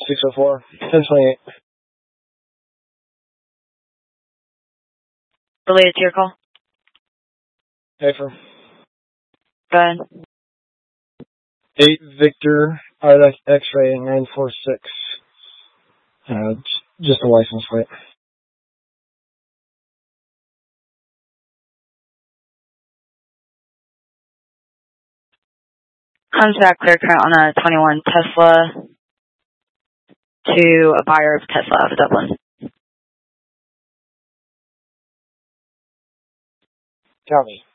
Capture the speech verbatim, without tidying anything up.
six oh four, ten twenty-eight. Related to your call? Hafer. Go ahead. eight Victor, Ida X-ray nine four six. Uh, just a license plate. Contact clear current on a twenty-one Tesla to a buyer of Tesla out of Dublin. Copy.